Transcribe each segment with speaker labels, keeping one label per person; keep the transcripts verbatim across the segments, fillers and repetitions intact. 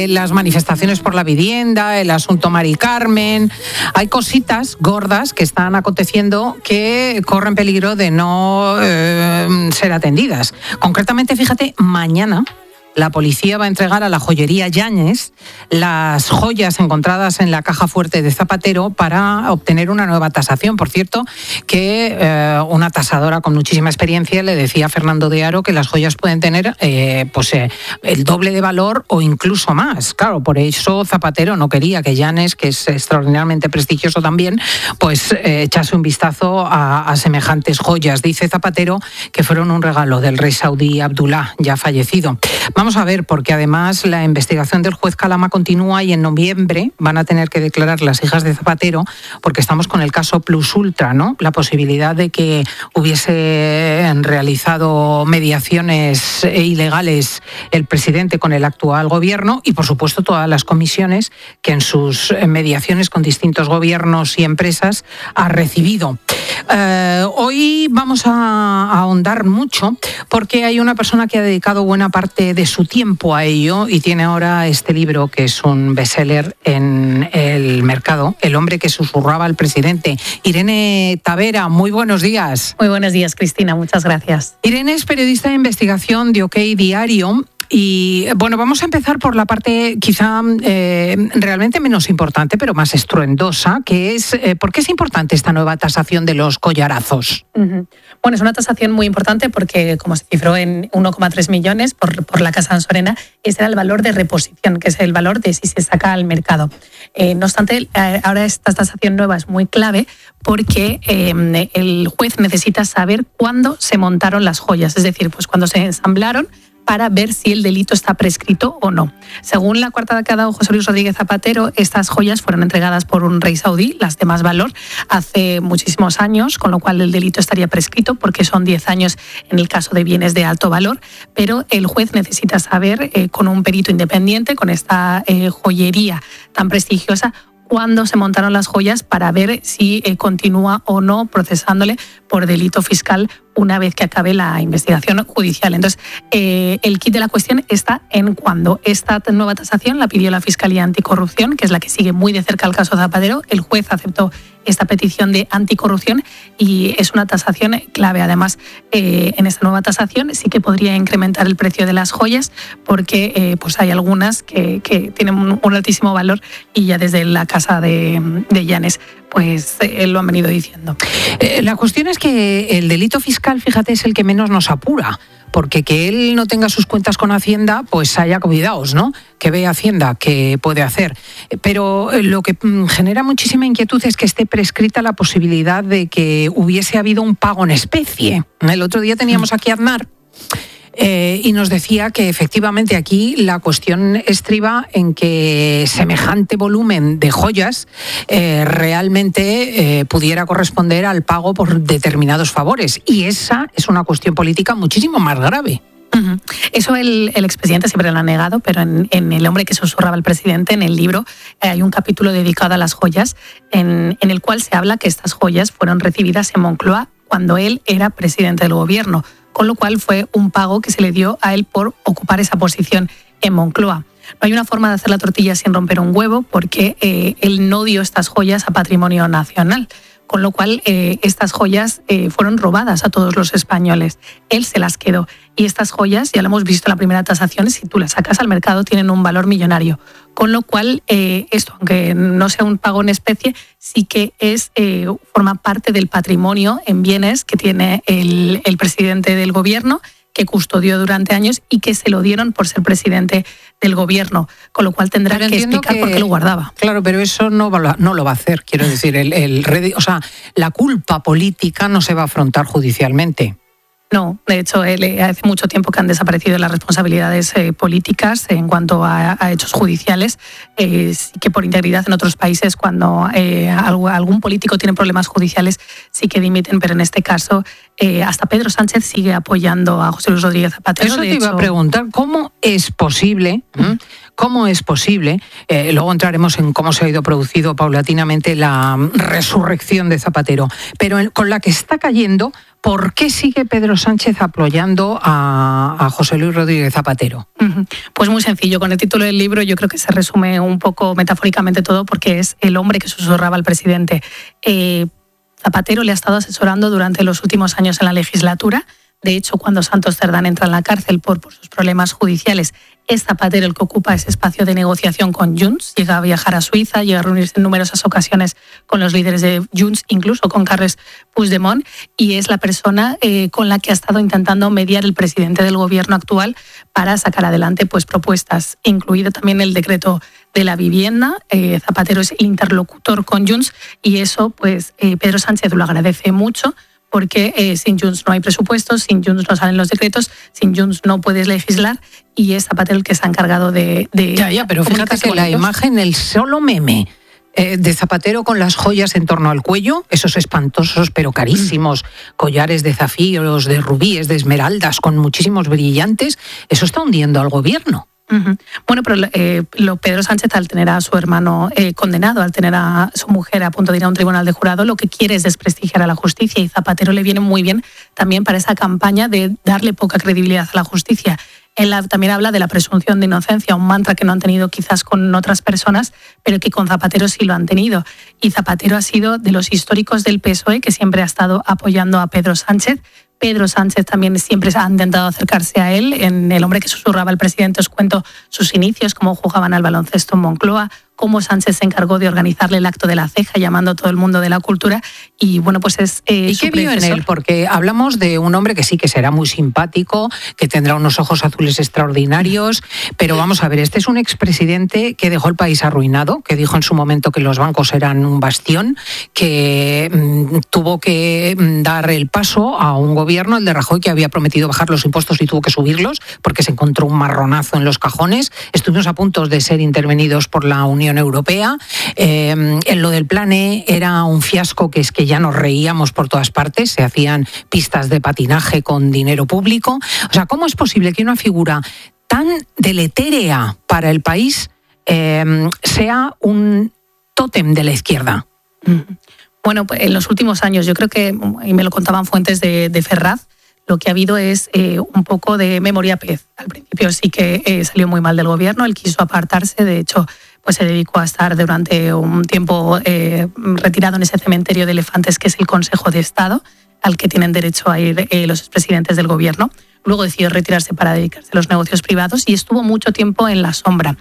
Speaker 1: eh, las manifestaciones por la vivienda, el asunto Mari Carmen. Hay cositas gordas que están aconteciendo que corren peligro de no eh, ser atendidas. Concretamente, fíjate, mañana la policía va a entregar a la joyería Yáñez las joyas encontradas en la caja fuerte de Zapatero para obtener una nueva tasación. Por cierto, que eh, una tasadora con muchísima experiencia le decía a Fernando de Aro que las joyas pueden tener eh, pues, eh, el doble de valor o incluso más. Claro, por eso Zapatero no quería que Yáñez, que es extraordinariamente prestigioso también, pues eh, echase un vistazo a, a semejantes joyas. Dice Zapatero que fueron un regalo del rey saudí Abdullah, ya fallecido. Vamos a ver, porque además la investigación del juez Calama continúa y en noviembre van a tener que declarar las hijas de Zapatero, porque estamos con el caso Plus Ultra, ¿no? La posibilidad de que hubiese realizado mediaciones ilegales el presidente con el actual gobierno y, por supuesto, todas las comisiones que en sus mediaciones con distintos gobiernos y empresas ha recibido. Eh, hoy vamos a, a ahondar mucho porque hay una persona que ha dedicado buena parte de su tiempo a ello y tiene ahora este libro que es un bestseller en el mercado, El hombre que susurraba al presidente. Irene Tavera, muy buenos días.
Speaker 2: Muy buenos días, Cristina, muchas gracias.
Speaker 1: Irene es periodista de investigación de OK Diario. Y bueno, vamos a empezar por la parte quizá eh, realmente menos importante, pero más estruendosa, que es eh, ¿por qué es importante esta nueva tasación de los collarazos?
Speaker 2: Uh-huh. Bueno, es una tasación muy importante porque, como se cifró en uno coma tres millones por, por la Casa Ansorena, ese era el valor de reposición, que es el valor de si se saca al mercado. Eh, no obstante, eh, ahora esta tasación nueva es muy clave porque eh, el juez necesita saber cuándo se montaron las joyas, es decir, pues cuando se ensamblaron, para ver si el delito está prescrito o no. Según la coartada que ha dado José Luis Rodríguez Zapatero, estas joyas fueron entregadas por un rey saudí, las de más valor, hace muchísimos años, con lo cual el delito estaría prescrito porque son diez años en el caso de bienes de alto valor, pero el juez necesita saber, eh, con un perito independiente, con esta eh, joyería tan prestigiosa, cuándo se montaron las joyas para ver si eh, continúa o no procesándole por delito fiscal una vez que acabe la investigación judicial. Entonces, eh, el quid de la cuestión está en cuándo. Esta nueva tasación la pidió la Fiscalía Anticorrupción, que es la que sigue muy de cerca el caso Zapatero. El juez aceptó esta petición de anticorrupción y es una tasación clave. Además, eh, en esta nueva tasación sí que podría incrementar el precio de las joyas porque eh, pues hay algunas que, que tienen un, un altísimo valor y ya desde la casa de, de Yáñez pues eh, lo han venido diciendo.
Speaker 1: Eh, la cuestión es que el delito fiscal, fíjate, es el que menos nos apura, porque que él no tenga sus cuentas con Hacienda, pues haya cuidados, ¿no? Que vea Hacienda qué puede hacer. Pero lo que genera muchísima inquietud es que esté prescrita la posibilidad de que hubiese habido un pago en especie. El otro día teníamos aquí a Aznar, Eh, y nos decía que efectivamente aquí la cuestión estriba en que semejante volumen de joyas eh, realmente eh, pudiera corresponder al pago por determinados favores. Y esa es una cuestión política muchísimo más grave.
Speaker 2: Uh-huh. Eso el, el expresidente siempre lo ha negado, pero en, en El hombre que susurraba al presidente, en el libro, eh, hay un capítulo dedicado a las joyas en, en el cual se habla que estas joyas fueron recibidas en Moncloa cuando él era presidente del gobierno, con lo cual fue un pago que se le dio a él por ocupar esa posición en Moncloa. No hay una forma de hacer la tortilla sin romper un huevo porque eh, él no dio estas joyas a patrimonio nacional, con lo cual eh, estas joyas eh, fueron robadas a todos los españoles. Él se las quedó. Y estas joyas, ya lo hemos visto en la primera tasación, si tú las sacas al mercado tienen un valor millonario. Con lo cual, eh, esto, aunque no sea un pago en especie, sí que es eh, forma parte del patrimonio en bienes que tiene el, el presidente del gobierno, que custodió durante años y que se lo dieron por ser presidente del gobierno, con lo cual tendrá que explicar que, por qué lo guardaba.
Speaker 1: Claro, pero eso no, va, no lo va a hacer, quiero decir, el, el, o sea, la culpa política no se va a afrontar judicialmente.
Speaker 2: No, de hecho, eh, hace mucho tiempo que han desaparecido las responsabilidades eh, políticas en cuanto a, a hechos judiciales, eh, sí que por integridad en otros países cuando eh, algún político tiene problemas judiciales sí que dimiten, pero en este caso eh, hasta Pedro Sánchez sigue apoyando a José Luis Rodríguez Zapatero.
Speaker 1: Eso te
Speaker 2: de
Speaker 1: iba
Speaker 2: hecho,
Speaker 1: a preguntar, ¿cómo es posible, ¿eh? cómo es posible, eh, luego entraremos en cómo se ha ido produciendo paulatinamente la resurrección de Zapatero, pero en, con la que está cayendo, ¿por qué sigue Pedro Sánchez apoyando a, a José Luis Rodríguez Zapatero?
Speaker 2: Pues muy sencillo, con el título del libro yo creo que se resume un poco metafóricamente todo, porque es el hombre que susurraba al presidente. Eh, Zapatero le ha estado asesorando durante los últimos años en la legislatura. De hecho, cuando Santos Cerdán entra en la cárcel por, por sus problemas judiciales, es Zapatero el que ocupa ese espacio de negociación con Junts. Llega a viajar a Suiza, llega a reunirse en numerosas ocasiones con los líderes de Junts, incluso con Carles Puigdemont, y es la persona eh, con la que ha estado intentando mediar el presidente del gobierno actual para sacar adelante pues, propuestas, incluido también el decreto de la vivienda. Eh, Zapatero es el interlocutor con Junts y eso pues eh, Pedro Sánchez lo agradece mucho, porque eh, sin Junts no hay presupuestos, sin Junts no salen los decretos, sin Junts no puedes legislar, y es Zapatero el que se ha encargado de... de
Speaker 1: ya, ya, pero fíjate que la imagen, el solo meme eh, de Zapatero con las joyas en torno al cuello, esos espantosos pero carísimos mm. collares de zafiros, de rubíes, de esmeraldas, con muchísimos brillantes, eso está hundiendo al gobierno.
Speaker 2: Uh-huh. Bueno, pero eh, lo Pedro Sánchez, al tener a su hermano eh, condenado, al tener a su mujer a punto de ir a un tribunal de jurado, lo que quiere es desprestigiar a la justicia, y Zapatero le viene muy bien también para esa campaña de darle poca credibilidad a la justicia. Él también habla de la presunción de inocencia, un mantra que no han tenido quizás con otras personas, pero que con Zapatero sí lo han tenido. Y Zapatero ha sido de los históricos del P S O E que siempre ha estado apoyando a Pedro Sánchez. Pedro Sánchez también siempre ha intentado acercarse a él. En El hombre que susurraba al presidente os cuento sus inicios, cómo jugaban al baloncesto en Moncloa, cómo Sánchez se encargó de organizarle el acto de la ceja, llamando a todo el mundo de la cultura. Y bueno, pues es eh,
Speaker 1: ¿Y qué vio en él? Porque hablamos de un hombre que sí que será muy simpático, que tendrá unos ojos azules extraordinarios, pero vamos a ver, este es un expresidente que dejó el país arruinado, que dijo en su momento que los bancos eran un bastión, que mmm, tuvo que dar el paso a un gobierno, el de Rajoy, que había prometido bajar los impuestos y tuvo que subirlos porque se encontró un marronazo en los cajones. Estuvimos a punto de ser intervenidos por la Unión Europea. Eh, en lo del Plan E era un fiasco, que es que ya nos reíamos por todas partes, se hacían pistas de patinaje con dinero público. O sea, ¿cómo es posible que una figura tan deletérea para el país eh, sea un tótem de la izquierda?
Speaker 2: Bueno, pues en los últimos años, yo creo que, y me lo contaban fuentes de, de Ferraz, lo que ha habido es eh, un poco de memoria pez. Al principio sí que eh, salió muy mal del gobierno, él quiso apartarse, de hecho pues se dedicó a estar durante un tiempo eh, retirado en ese cementerio de elefantes que es el Consejo de Estado, al que tienen derecho a ir eh, los expresidentes del gobierno. Luego decidió retirarse para dedicarse a los negocios privados y estuvo mucho tiempo en la sombra.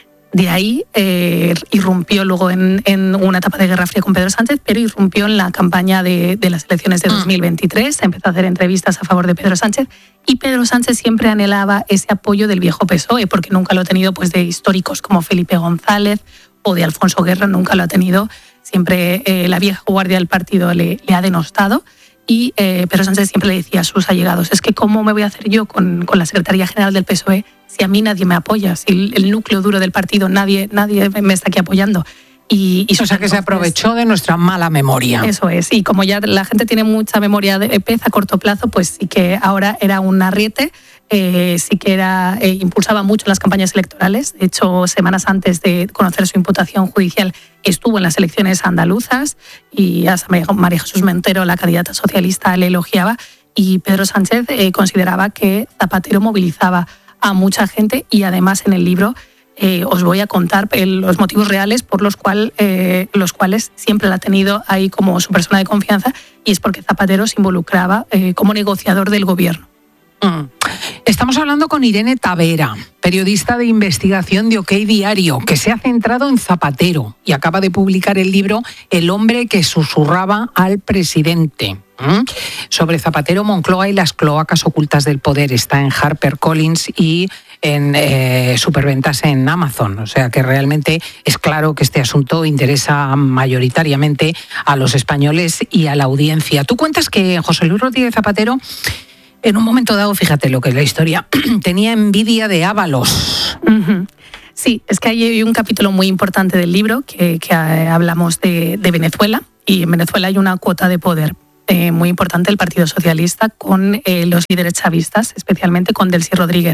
Speaker 2: De ahí eh, irrumpió luego en, en una etapa de Guerra Fría con Pedro Sánchez, pero irrumpió en la campaña de, de las elecciones de dos mil veintitrés, empezó a hacer entrevistas a favor de Pedro Sánchez, y Pedro Sánchez siempre anhelaba ese apoyo del viejo P S O E, porque nunca lo ha tenido pues, de históricos como Felipe González o de Alfonso Guerra, nunca lo ha tenido, siempre eh, la vieja guardia del partido le, le ha denostado. Y eh, Pedro Sánchez siempre le decía a sus allegados, es que ¿cómo me voy a hacer yo con, con la Secretaría General del P S O E si a mí nadie me apoya? Si el, el núcleo duro del partido, nadie, nadie me está aquí apoyando. Y, y
Speaker 1: o sea, que se aprovechó de nuestra mala memoria.
Speaker 2: Eso es, y como ya la gente tiene mucha memoria de pez a corto plazo, pues sí que ahora era un arriete, eh, sí que era, eh, impulsaba mucho las campañas electorales. De hecho, semanas antes de conocer su imputación judicial, estuvo en las elecciones andaluzas y a María Jesús Montero, la candidata socialista, le elogiaba, y Pedro Sánchez eh, consideraba que Zapatero movilizaba a mucha gente, y además en el libro Eh, os voy a contar el, los motivos reales por los, cual, eh, los cuales siempre la ha tenido ahí como su persona de confianza, y es porque Zapatero se involucraba eh, como negociador del gobierno.
Speaker 1: Mm. Estamos hablando con Irene Tavera, periodista de investigación de OK Diario, que se ha centrado en Zapatero y acaba de publicar el libro El hombre que susurraba al presidente. ¿Mm? Sobre Zapatero, Moncloa y las cloacas ocultas del poder. Está en HarperCollins y en eh, superventas en Amazon. O sea que realmente es claro que este asunto interesa mayoritariamente a los españoles y a la audiencia. Tú cuentas que José Luis Rodríguez Zapatero, en un momento dado, fíjate lo que es la historia, tenía envidia de Ábalos.
Speaker 2: Uh-huh. Sí, es que hay un capítulo muy importante del libro que, que hablamos de, de Venezuela, y en Venezuela hay una cuota de poder eh, muy importante del Partido Socialista con eh, los líderes chavistas, especialmente con Delcy Rodríguez.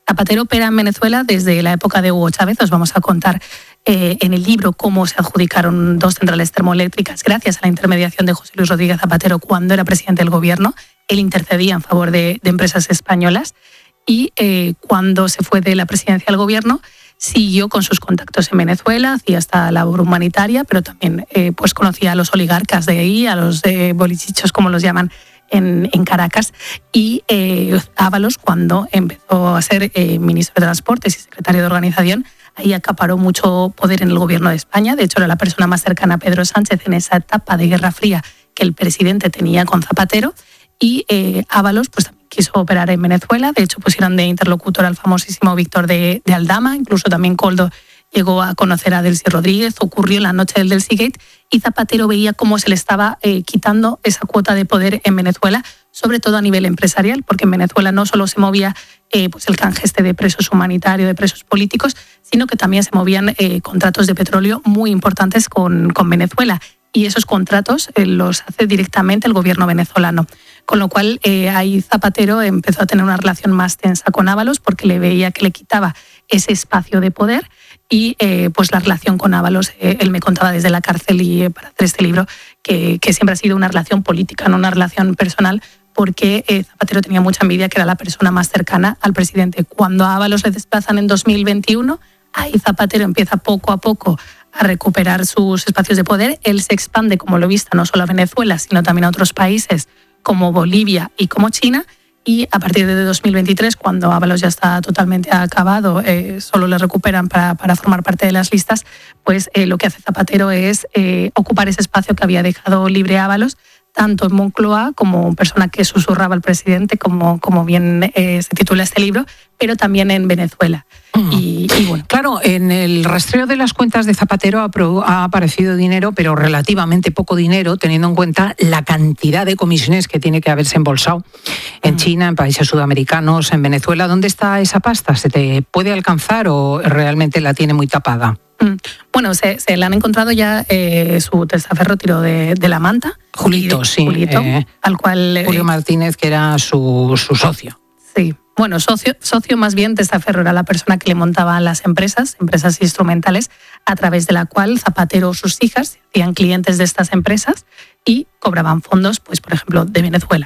Speaker 2: Zapatero opera en Venezuela desde la época de Hugo Chávez. Os vamos a contar eh, en el libro cómo se adjudicaron dos centrales termoeléctricas gracias a la intermediación de José Luis Rodríguez Zapatero cuando era presidente del gobierno. Él intercedía en favor de, de empresas españolas y eh, cuando se fue de la presidencia del gobierno siguió con sus contactos en Venezuela, hacía hasta labor humanitaria, pero también eh, pues conocía a los oligarcas de ahí, a los eh, bolichichos, como los llaman en, en Caracas, y eh, Ábalos, cuando empezó a ser eh, ministro de Transportes y secretario de Organización, ahí acaparó mucho poder en el gobierno de España. De hecho, era la persona más cercana a Pedro Sánchez en esa etapa de Guerra Fría que el presidente tenía con Zapatero, y eh, Ábalos pues también quiso operar en Venezuela. De hecho, pusieron de interlocutor al famosísimo Víctor de, de Aldama. Incluso también Koldo llegó a conocer a Delcy Rodríguez. Ocurrió en la noche del Delcy Gate y Zapatero veía cómo se le estaba eh, quitando esa cuota de poder en Venezuela, sobre todo a nivel empresarial, porque en Venezuela no solo se movía eh, pues el canje este de presos humanitarios, de presos políticos, sino que también se movían eh, contratos de petróleo muy importantes con, con Venezuela. Y esos contratos eh, los hace directamente el gobierno venezolano. Con lo cual, eh, ahí Zapatero empezó a tener una relación más tensa con Ábalos porque le veía que le quitaba ese espacio de poder y eh, pues la relación con Ábalos, eh, él me contaba desde la cárcel y eh, para hacer este libro que, que siempre ha sido una relación política, no una relación personal, porque eh, Zapatero tenía mucha envidia que era la persona más cercana al presidente. Cuando a Ábalos le desplazan en dos mil veintiuno, ahí Zapatero empieza poco a poco a recuperar sus espacios de poder. Él se expande, como lo he visto, no solo a Venezuela, sino también a otros países como Bolivia y como China, y a partir de dos mil veintitrés, cuando Ábalos ya está totalmente acabado, eh, solo le recuperan para, para formar parte de las listas, pues eh, lo que hace Zapatero es eh, ocupar ese espacio que había dejado libre Ábalos, tanto en Moncloa como persona que susurraba al presidente, como, como bien eh, se titula este libro, pero también en Venezuela.
Speaker 1: Mm.
Speaker 2: Y, y bueno.
Speaker 1: Claro, en el rastreo de las cuentas de Zapatero ha, pro, ha aparecido dinero, pero relativamente poco dinero, teniendo en cuenta la cantidad de comisiones que tiene que haberse embolsado en mm. China, en países sudamericanos, en Venezuela. ¿Dónde está esa pasta? ¿Se te puede alcanzar o realmente la tiene muy tapada?
Speaker 2: Bueno, se, se le han encontrado ya eh, su testaferro tiró de, de la manta.
Speaker 1: Julito,
Speaker 2: de,
Speaker 1: sí.
Speaker 2: Julito, eh, al cual, eh,
Speaker 1: Julio Martínez, que era su, su socio.
Speaker 2: Sí. Bueno, socio, socio más bien, testaferro era la persona que le montaba las empresas, empresas instrumentales, a través de la cual Zapatero o sus hijas hacían clientes de estas empresas y cobraban fondos, pues por ejemplo, de Venezuela.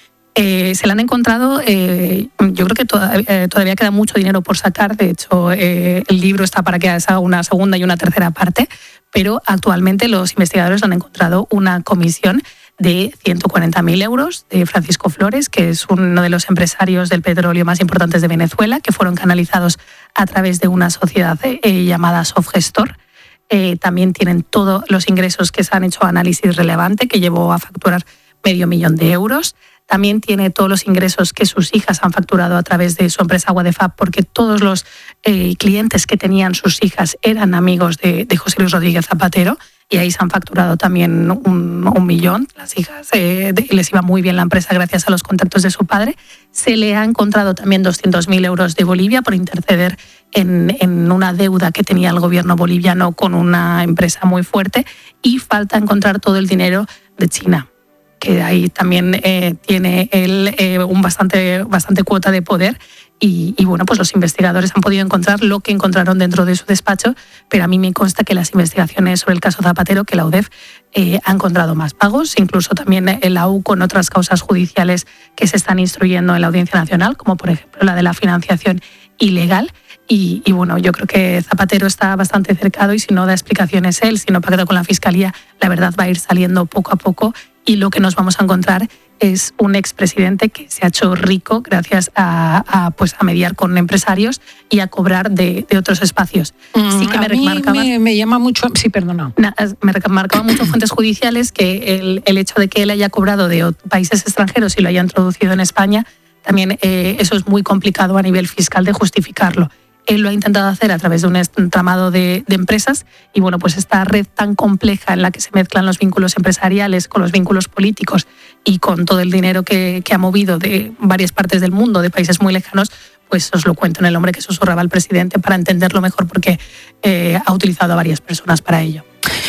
Speaker 2: Eh, se le han encontrado, eh, yo creo que toda, eh, todavía queda mucho dinero por sacar. De hecho, eh, el libro está para que haga una segunda y una tercera parte, pero actualmente los investigadores han encontrado una comisión de ciento cuarenta mil euros de Francisco Flores, que es uno de los empresarios del petróleo más importantes de Venezuela, que fueron canalizados a través de una sociedad eh, llamada Sofgestor. Eh, también tienen todos los ingresos que se han hecho análisis relevante, que llevó a facturar medio millón de euros. También tiene todos los ingresos que sus hijas han facturado a través de su empresa Agua de Fab, porque todos los eh, clientes que tenían sus hijas eran amigos de, de José Luis Rodríguez Zapatero, y ahí se han facturado también un, un millón. Las hijas eh, de, les iba muy bien la empresa gracias a los contactos de su padre. Se le ha encontrado también doscientos mil euros de Bolivia por interceder en, en una deuda que tenía el gobierno boliviano con una empresa muy fuerte, y falta encontrar todo el dinero de China, que ahí también eh, tiene él eh, un bastante, bastante cuota de poder. Y, y bueno, pues los investigadores han podido encontrar lo que encontraron dentro de su despacho, pero a mí me consta que las investigaciones sobre el caso Zapatero, que la U D E F eh, ha encontrado más pagos, incluso también el A U con otras causas judiciales que se están instruyendo en la Audiencia Nacional, como por ejemplo la de la financiación ilegal. Y, y bueno, yo creo que Zapatero está bastante cercado, y si no da explicaciones él, si no pacta con la Fiscalía, la verdad va a ir saliendo poco a poco, y lo que nos vamos a encontrar es un expresidente que se ha hecho rico gracias a, a, pues a mediar con empresarios y a cobrar de, de otros espacios.
Speaker 1: Mm, sí que me remarcaba, me, me llama mucho, sí, perdona.
Speaker 2: Me remarcaban mucho fuentes judiciales que el, el hecho de que él haya cobrado de países extranjeros y lo haya introducido en España, también eh, eso es muy complicado a nivel fiscal de justificarlo. Él lo ha intentado hacer a través de un entramado de, de empresas, y bueno, pues esta red tan compleja en la que se mezclan los vínculos empresariales con los vínculos políticos y con todo el dinero que, que ha movido de varias partes del mundo, de países muy lejanos, pues os lo cuento en El hombre que susurraba al presidente, para entenderlo mejor, porque eh, ha utilizado a varias personas para ello.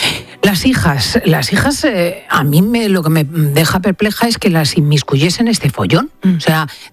Speaker 1: Las hijas, las hijas, eh, a mí me, lo que me deja perpleja es que las inmiscuyesen este follón. Mm. O sea,